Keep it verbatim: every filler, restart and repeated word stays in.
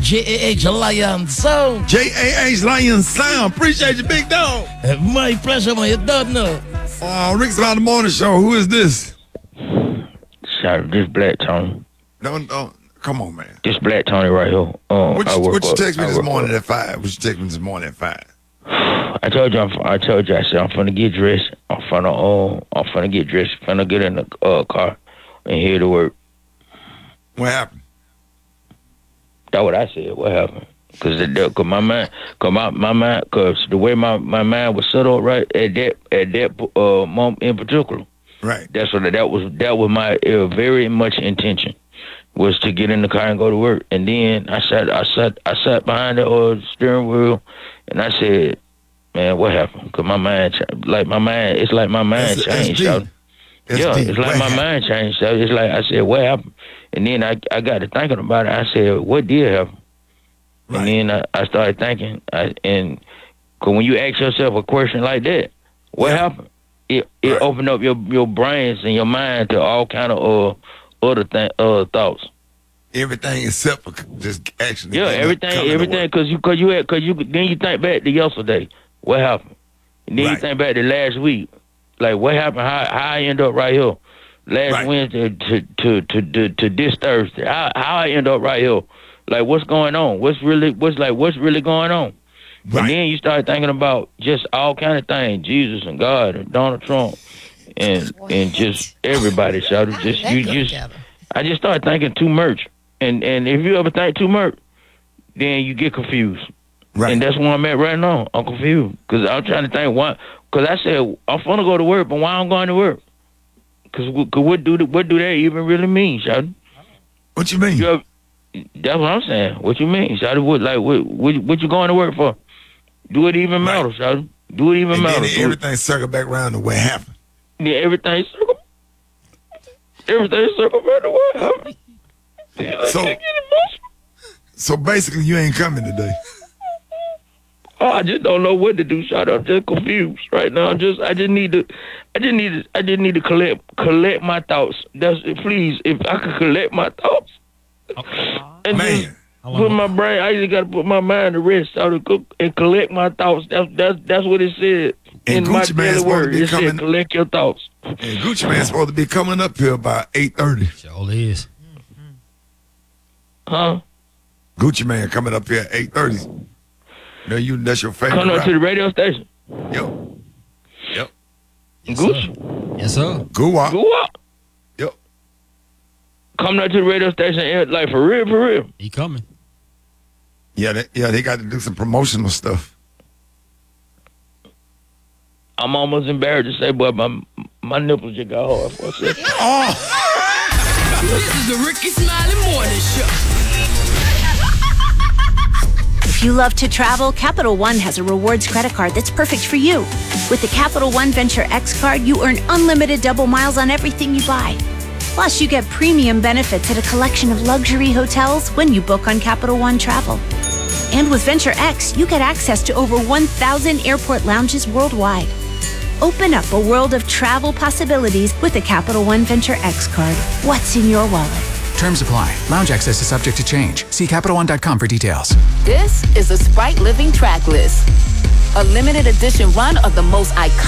J A H Lion Sound. J A H Lion Sound. Appreciate you, big dog. Uh, my pleasure, man. You don't know. Uh, Rick's on the morning show. Who is this? Sorry, this Black Tony. No, no. Come on, man. This Black Tony right here. Um, What I you, work what you up- text me I this work morning up. at five? What you text me this morning at five? I told you, I'm, I told you, I said I'm finna get dressed. I'm finna, uh, I'm finna get dressed. Finna get in the uh, car and head to work. What happened? That's what I said. What happened? Cause, the, cause my mind, cause my, my mind, cause the way my, my mind was set up right at that at that uh, moment in particular. Right. That's what that was. That was my uh, very much intention, was to get in the car and go to work. And then I sat, I sat, I sat behind the uh, steering wheel, and I said, "Man, what happened?" Cause my mind, cha- like my mind, it's like my mind That's- changed. that's so- deep. That's yeah, deep. it's like What my happened? mind changed. So it's like I said, "What happened?" And then I, I got to thinking about it. I said, "What did happen?" Right. And then I, I started thinking, I, and cause when you ask yourself a question like that, what Yeah. happened? It it Right. opened up your your brains and your mind to all kind of uh other th- uh thoughts. Everything except for just actually. Yeah, getting up, everything, coming to everything, work. cause you cause you had, cause you then you think back to yesterday, what happened? And then Right. you think back to last week, like what happened? How how I end up right here, last Right. Wednesday to to to to, to this Thursday. How how I end up right here? Like what's going on? What's really what's like what's really going on? Right. And then you start thinking about just all kind of things, Jesus and God and Donald Trump, and and just everybody. So just That you go just, together. I just started thinking too much, and and if you ever think too much, then you get confused. Right. And that's where I'm at right now. I'm confused because I'm trying to think why. Because I said I'm gonna go to work, but why I'm going to work? Because what do the, what do that even really mean, Shawty? What you mean? You ever, that's what I'm saying. What you mean, Shawty? What like what, what what you going to work for? Do it even Right. matter, Shawty? Do it even And matter? then Do it- everything circle back around to what happened. Yeah, everything circle. Everything circle back to what happened. Yeah, I So- can't get emotional. So basically, you ain't coming today. Oh, I just don't know what to do, Shawty. I'm just confused right now. I'm just, I just need to, I just need to, I just need to collect, collect my thoughts. That's please, if I could collect my thoughts, and Man. just put my brain. I just got to put my mind to rest, so to cook and collect my thoughts. That's that's that's what it said And in my Gucci Mane's daily supposed to word. be It said, coming- collect your thoughts. And Gucci Mane's supposed to be coming up here by eight thirty. Sure is. Huh? Gucci Man coming up here at eight thirty. No, you that's your favorite. Come up to the radio station. Yo. Yep. Yes, Gucci. sir. Yes, sir. Go out. Go up. Yep. Come up to the radio station, and, like for real, for real. He coming. Yeah, they, yeah, they got to do some promotional stuff. I'm almost embarrassed to say, but my my nipples just got hard for a second. Oh, This is the Ricky Smiley Morning Show. If you love to travel, Capital One has a rewards credit card that's perfect for you. With the Capital One Venture X card, you earn unlimited double miles on everything you buy. Plus, you get premium benefits at a collection of luxury hotels when you book on Capital One Travel. And with Venture X, you get access to over one thousand airport lounges worldwide. Open up a world of travel possibilities with the Capital One Venture X card. What's in your wallet? Terms apply. Lounge access is subject to change. See Capital One dot com for details. This is the Sprite Living Track List, a limited edition run of the most iconic